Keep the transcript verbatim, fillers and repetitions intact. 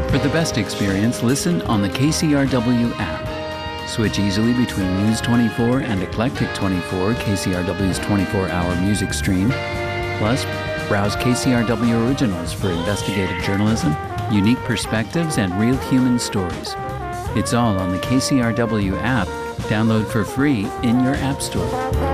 For the best experience, listen on the K C R W app. Switch easily between News twenty-four and Eclectic twenty-four, K C R W's twenty-four hour music stream. Plus, browse K C R W Originals for investigative journalism, unique perspectives, and real human stories. It's all on the K C R W app. Download for free in your app store.